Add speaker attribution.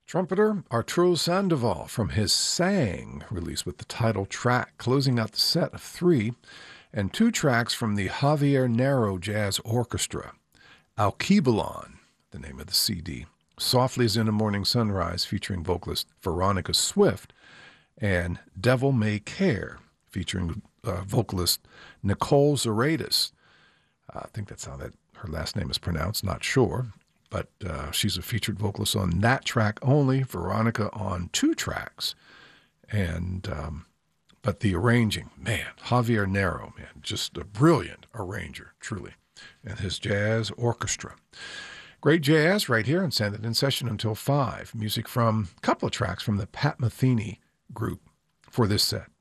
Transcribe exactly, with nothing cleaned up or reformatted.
Speaker 1: Trumpeter Arturo Sandoval from his Sang release with the title track, closing out the set of three, and two tracks from the Javier Narro Jazz Orchestra. Alkebulan, the name of the C D. Softly as in a Morning Sunrise, featuring vocalist Veronica Swift, and Devil May Care, featuring uh, vocalist Nicole Zaraitis. Uh, I think that's how that her last name is pronounced, not sure. But uh, she's a featured vocalist on that track only, Veronica on two tracks. And um, but the arranging, man, Javier Narro, man, just a brilliant arranger, truly, and his jazz orchestra. Great jazz right here, and send it in session until five. Music from a couple of tracks from the Pat Metheny group for this set.